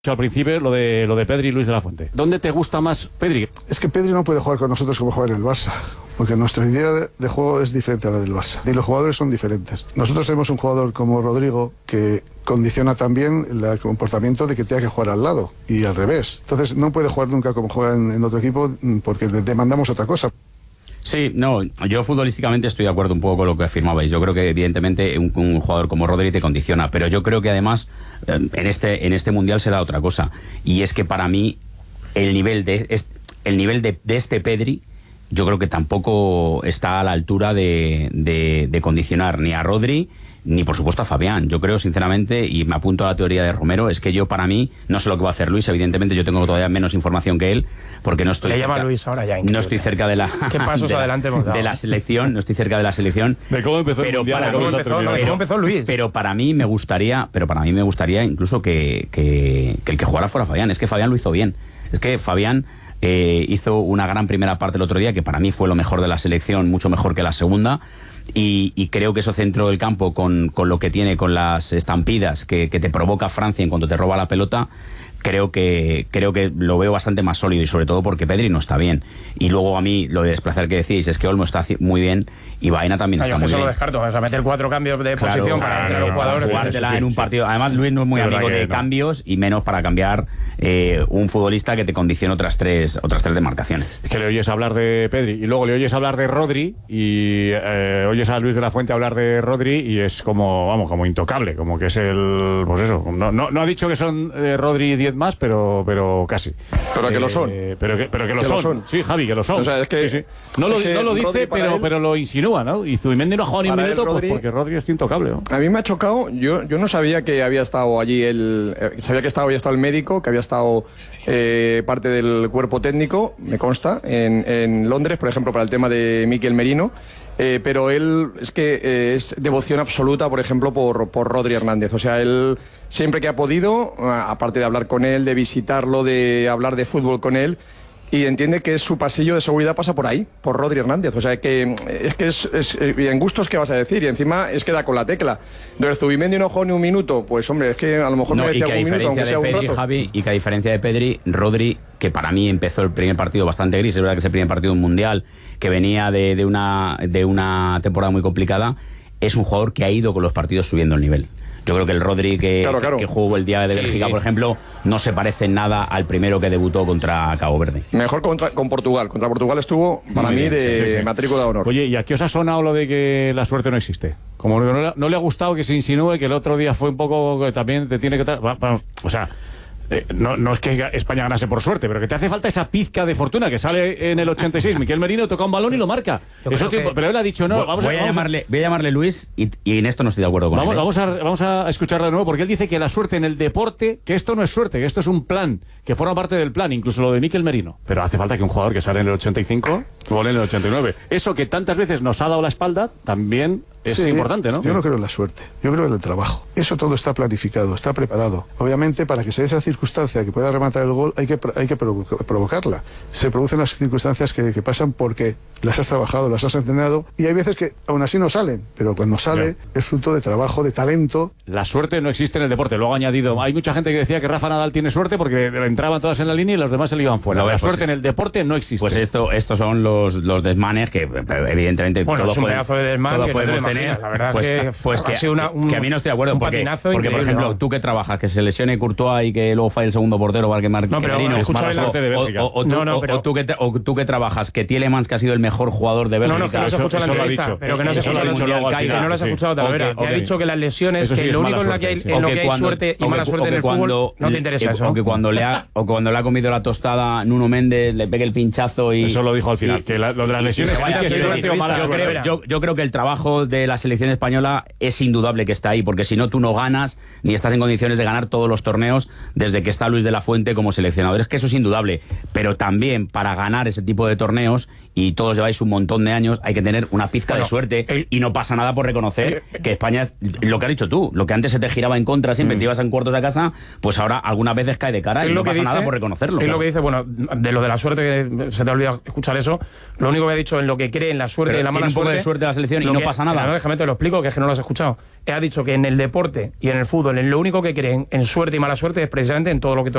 Al principio lo de Pedri y Luis de la Fuente. ¿Dónde te gusta más Pedri? Es que Pedri no puede jugar con nosotros como juega en el Barça, porque nuestra idea de juego es diferente a la del Barça y los jugadores son diferentes. Nosotros tenemos un jugador como Rodrigo que condiciona también el comportamiento de que tenga que jugar al lado y al revés. Entonces no puede jugar nunca como juega en otro equipo porque le demandamos otra cosa. Sí, no, yo futbolísticamente estoy de acuerdo un poco con lo que afirmabais. Yo creo que evidentemente un jugador como Rodri te condiciona, pero yo creo que además en este Mundial se da otra cosa, y es que para mí el nivel de este Pedri yo creo que tampoco está a la altura de condicionar ni a Rodri ni por supuesto a Fabián. Yo creo sinceramente, y me apunto a la teoría de Romero, es que yo para mí, no sé lo que va a hacer Luis, evidentemente yo tengo todavía menos información que él, porque no estoy Le cerca, llama Luis ahora ya. no estoy cerca de la ¿Qué pasos adelante hemos dado? de la selección, no estoy cerca de la selección. De cómo empezó el Mundial, cómo empezó Luis. Pero para mí me gustaría incluso que el que jugara fuera Fabián. Es que Fabián lo hizo bien. Es que Fabián hizo una gran primera parte el otro día, que para mí fue lo mejor de la selección, mucho mejor que la segunda. Y creo que eso centro del campo con lo que tiene, con las estampidas que te provoca Francia en cuanto te roba la pelota, creo que lo veo bastante más sólido, y sobre todo porque Pedri no está bien. Y luego a mí lo de desplazar que decís es que Olmo está muy bien y Baena también está muy bien. Yo lo descarto, o sea, meter 4 cambios de posición para entrar un jugador, jugártela en un partido. Además Luis no es muy amigo de cambios y menos para cambiar un futbolista que te condiciona otras tres demarcaciones. Es que le oyes hablar de Pedri y luego le oyes hablar de Rodri y oyes a Luis de la Fuente hablar de Rodri y es como intocable, como que es el, pues eso, no ha dicho que son Rodri 10 más, pero casi. Pero que lo son. Pero que lo son. Sí, Javi, que lo son. O sea, es que, sí. No lo dice, pero lo insinúa, ¿no? Y Zubimendi no ha jugado ni un minuto Rodri, pues porque Rodri es intocable, ¿no? A mí me ha chocado, yo no sabía que había estado allí sabía que había estado el médico, que había estado parte del cuerpo técnico, me consta, en Londres, por ejemplo, para el tema de Mikel Merino. Pero él es que es devoción absoluta, por ejemplo, por Rodri Hernández. O sea, él siempre que ha podido, aparte de hablar con él, de visitarlo, de hablar de fútbol con él, y entiende que su pasillo de seguridad pasa por ahí, por Rodri Hernández. O sea, que en gustos, ¿qué vas a decir? Y encima es que da con la tecla. Entonces, Zubimendi no jugó ni un minuto, pues hombre, es que a lo mejor no decía algún minuto, aunque sea un rato. Javi, y que a diferencia de Pedri, Rodri, que para mí empezó el primer partido bastante gris, es verdad que es el primer partido de un Mundial, que venía de una temporada muy complicada, es un jugador que ha ido con los partidos subiendo el nivel. Yo creo que el Rodri que jugó el día de Bélgica, por ejemplo, no se parece en nada al primero que debutó contra Cabo Verde. Mejor con Portugal. Contra Portugal estuvo, para mí, de matrícula de honor. Oye, ¿y a qué os ha sonado lo de que la suerte no existe? Como no le ha gustado que se insinúe que el otro día fue un poco que también te tiene que... O sea... No es que España ganase por suerte, pero que te hace falta esa pizca de fortuna que sale en el 86. Miquel Merino toca un balón y lo marca. Pero él ha dicho no. Voy a llamarle Luis y en esto no estoy de acuerdo con él. Vamos a escucharlo de nuevo, porque él dice que la suerte en el deporte, que esto no es suerte, que esto es un plan, que forma parte del plan, incluso lo de Miquel Merino. Pero hace falta que un jugador que sale en el 85 gole en el 89. Eso que tantas veces nos ha dado la espalda también es importante, ¿no? Yo no creo en la suerte, yo creo en el trabajo. Eso todo está planificado, está preparado. Obviamente, para que se dé esa circunstancia que pueda rematar el gol, hay que provocarla. Se producen las circunstancias que pasan porque las has trabajado, las has entrenado, y hay veces que aún así no salen, pero cuando sale es fruto de trabajo, de talento. La suerte no existe en el deporte, luego ha añadido. Hay mucha gente que decía que Rafa Nadal tiene suerte porque entraban todas en la línea y los demás se le iban fuera. La suerte en el deporte no existe. Pues estos son los desmanes que evidentemente todos podemos tener. La verdad que a mí no estoy de acuerdo porque por ejemplo, tú que trabajas, que se lesione Courtois y que luego falle el segundo portero para que marque Merino, o tú que trabajas, que Tielemans, que ha sido el mejor jugador de Bélgica. Que no se ha escuchado la entrevista, pero que no se ha escuchado Talavera, que ha dicho que las lesiones, que lo único en lo que hay suerte y mala suerte en el fútbol, no te interesa eso. O que cuando le ha comido la tostada Nuno Méndez, le pegue el pinchazo y... Eso lo dijo al final, que lo de las lesiones sí que es suerte o mala suerte. Yo creo que el trabajo de la selección española es indudable que está ahí, porque si no tú no ganas ni estás en condiciones de ganar todos los torneos desde que está Luis de la Fuente como seleccionador. Es que eso es indudable, pero también para ganar ese tipo de torneos y todos lleváis un montón de años, hay que tener una pizca de suerte y no pasa nada por reconocer que España es lo que has dicho tú, lo que antes se te giraba en contra, siempre te ibas en cuartos a casa, pues ahora algunas veces cae de cara y no pasa nada por reconocerlo. Es lo que dice, bueno, de lo de la suerte, que se te ha olvidado escuchar eso, lo único que ha dicho en lo que cree en la suerte y en la mala suerte. un poco de suerte la selección y no pasa nada. No, déjame te lo explico, que es que no lo has escuchado. Ha dicho que en el deporte y en el fútbol, en lo único que creen en suerte y mala suerte es precisamente en todo lo que tú